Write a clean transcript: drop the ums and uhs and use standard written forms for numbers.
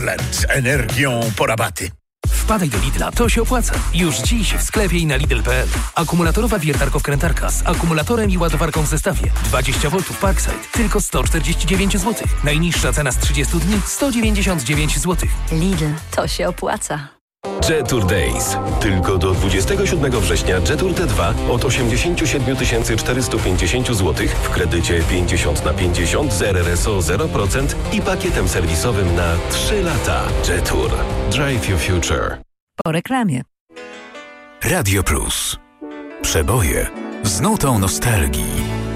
Opel z energią po rabaty. Wpadaj do Lidla, to się opłaca. Już dziś w sklepie i na Lidl.pl. Akumulatorowa wiertarko-wkrętarka z akumulatorem i ładowarką w zestawie. 20 V Parkside, tylko 149 zł. Najniższa cena z 30 dni 199 zł. Lidl, to się opłaca. Jetour Days. Tylko do 27 września Jetour T2 od 87 450 zł w kredycie 50/50 z RRSO 0% i pakietem serwisowym na 3 lata. Jetour. Drive your future. Po reklamie. Radio Plus. Przeboje z nutą nostalgii.